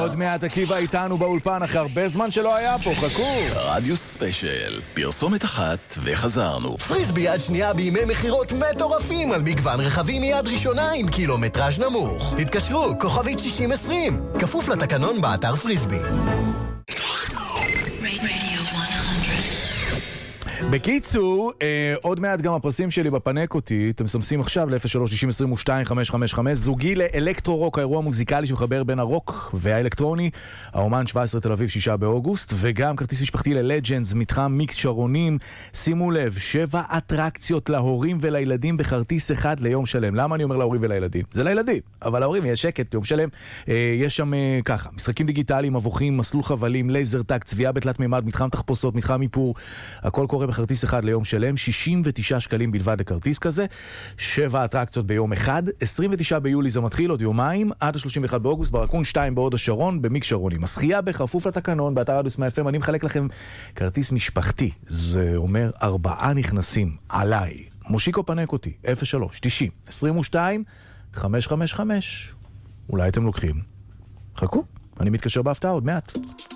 עוד מעט עקיבא איתנו באולפן אחרי הרבה זמן שלא היה פה, חכו. רדיו ספיישל, פרסומת אחת וחזרנו. פריסבי יד שנייה בימי מחירות מטורפים על מגוון רכבים מיד ראשונה עם קילומטראז' נמוך. תתקשרו, כוכבית 6020, כפוף לתקנון באתר פריסבי. בקיצור, עוד מעט גם הפרסים שלי בפנק אותי, אתם מסמסים עכשיו ל-03-60-22-555, זוגי לאלקטרו-רוק, האירוע המוזיקלי שמחבר בין הרוק והאלקטרוני, האומן 17 תל אביב 6 באוגוסט, וגם כרטיס משפחתי ללג'נדס, מתחם מיקס שרונים, שימו לב, 7 אטרקציות להורים ולילדים בכרטיס אחד ליום שלם. למה אני אומר להורים ולילדים? זה לילדים, אבל להורים יש שקט, יום שלם, יש שם ככה, משחקים דיגיטליים, מבוכים, מסלול חבלים, לייזר טאק, צביעה בתלת מימד, מתחם תחפושות, מתחם איפור, הכל קורה בכרטיס אחד ליום שלם, 69 שקלים בלבד לכרטיס כזה, 7 אטרקציות ביום אחד, 29 ביולי זה מתחיל, עוד יומיים, עד ה-31 באוגוסט, ברקון 2 בהוד השרון, במיקס שרונים. השחייה בכפוף לתקנון, באתר רדיו סמי FM, אני מחלק לכם כרטיס משפחתי, זה אומר 4 נכנסים, עליי. מושיקו פנק אותי, 03-90-22-555, אולי אתם לוקחים. חכו, אני מתקשר בהפתעה עוד מעט.